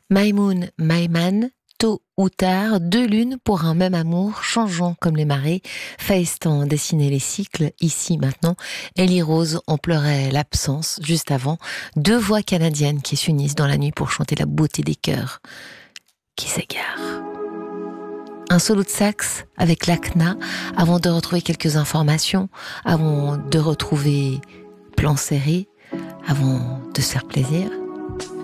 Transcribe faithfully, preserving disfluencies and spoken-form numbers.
Maïmoun, Maïman, tôt ou tard, deux lunes pour un même amour, changeant comme les marées. Faestan dessinait les cycles, ici, maintenant. Ellie Rose en pleurait l'absence, juste avant. Deux voix canadiennes qui s'unissent dans la nuit pour chanter la beauté des cœurs qui s'égarent. Un solo de sax avec l'A C N A, avant de retrouver quelques informations, avant de retrouver plan serré, avant de se faire plaisir.